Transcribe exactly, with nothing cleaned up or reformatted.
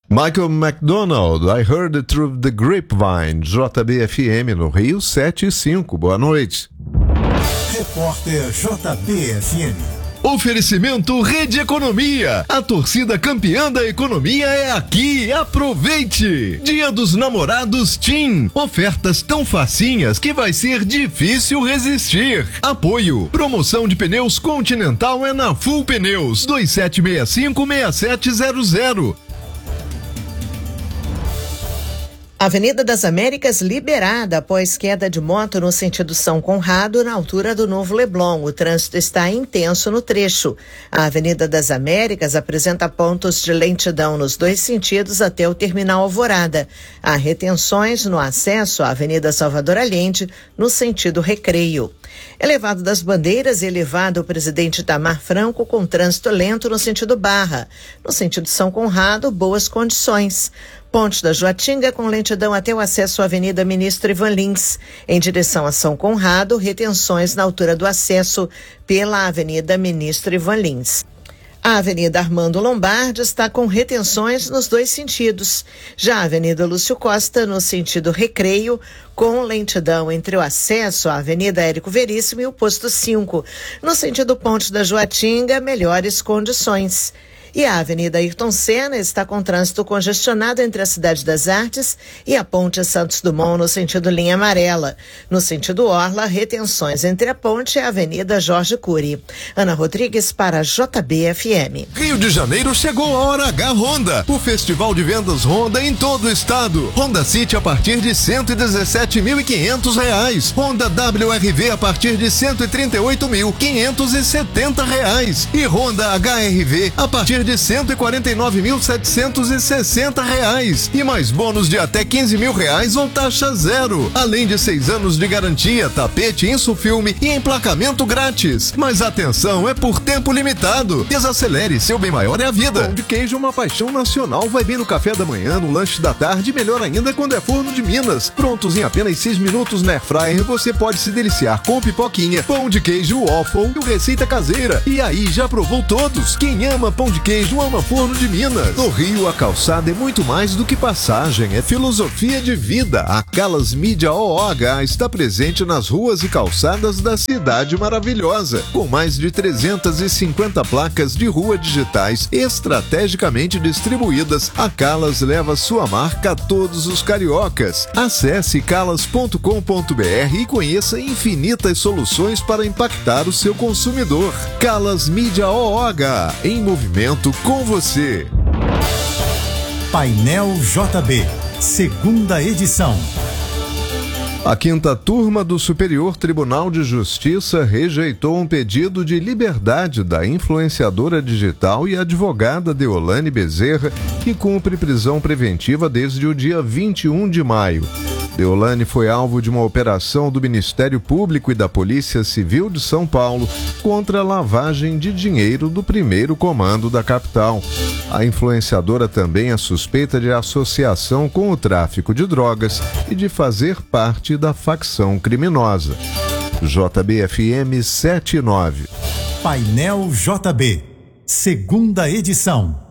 Michael McDonald, I Heard It Through the Grapevine, J B F M no Rio sete e cinco. Boa noite. Repórter J B F M. Oferecimento Rede Economia. A torcida campeã da economia é aqui. Aproveite! Dia dos Namorados TIM. Ofertas tão facinhas que vai ser difícil resistir. Apoio. Promoção de pneus Continental é na Full Pneus. dois sete seis cinco, seis sete zero zero. Avenida das Américas liberada após queda de moto no sentido São Conrado, na altura do Novo Leblon. O trânsito está intenso no trecho. A Avenida das Américas apresenta pontos de lentidão nos dois sentidos até o Terminal Alvorada. Há retenções no acesso à Avenida Salvador Allende, no sentido Recreio. Elevado das Bandeiras e elevado Presidente Itamar Franco com trânsito lento no sentido Barra. No sentido São Conrado, boas condições. Ponte da Joatinga com lentidão até o acesso à Avenida Ministro Ivan Lins. Em direção a São Conrado, retenções na altura do acesso pela Avenida Ministro Ivan Lins. A Avenida Armando Lombardi está com retenções nos dois sentidos. Já a Avenida Lúcio Costa, no sentido Recreio, com lentidão entre o acesso à Avenida Érico Veríssimo e o Posto cinco. No sentido Ponte da Joatinga, melhores condições. E a Avenida Ayrton Senna está com trânsito congestionado entre a Cidade das Artes e a Ponte Santos Dumont no sentido linha amarela. No sentido Orla, retenções entre a ponte e a Avenida Jorge Cury. Ana Rodrigues para a J B F M. Rio de Janeiro chegou a Hora H Honda, o festival de vendas Honda em todo o estado. Honda City a partir de cento e dezessete mil e quinhentos reais. Honda W R V a partir de cento e trinta e oito mil quinhentos e setenta reais. E Honda H R V a partir de cento e quarenta e nove mil setecentos e sessenta reais e mais bônus de até quinze mil reais ou taxa zero, além de seis anos de garantia, tapete, insufilme e emplacamento grátis. Mas atenção, é por tempo limitado. Desacelere, seu bem maior é a vida. Pão de queijo é uma paixão nacional, vai bem no café da manhã, no lanche da tarde, melhor ainda quando é forno de Minas. Prontos em apenas seis minutos na Airfryer, você pode se deliciar com pipoquinha, pão de queijo, waffle e receita caseira. E aí, já provou todos? Quem ama pão de queijo ama Forno de Minas. No Rio, a calçada é muito mais do que passagem, é filosofia de vida. A Calas Mídia O O H está presente nas ruas e calçadas da cidade maravilhosa, com mais de trezentas e cinquenta placas de rua digitais estrategicamente distribuídas. A Calas leva sua marca a todos os cariocas. Acesse calas ponto com ponto br e conheça infinitas soluções para impactar o seu consumidor. Calas Mídia O O H, em movimento com você. Painel J B, segunda edição. A quinta turma do Superior Tribunal de Justiça rejeitou um pedido de liberdade da influenciadora digital e advogada Deolane Bezerra, que cumpre prisão preventiva desde o dia vinte e um de maio. Deolane foi alvo de uma operação do Ministério Público e da Polícia Civil de São Paulo contra a lavagem de dinheiro do primeiro comando da capital. A influenciadora também é suspeita de associação com o tráfico de drogas e de fazer parte da facção criminosa. J B F M setenta e nove. Painel J B, segunda edição.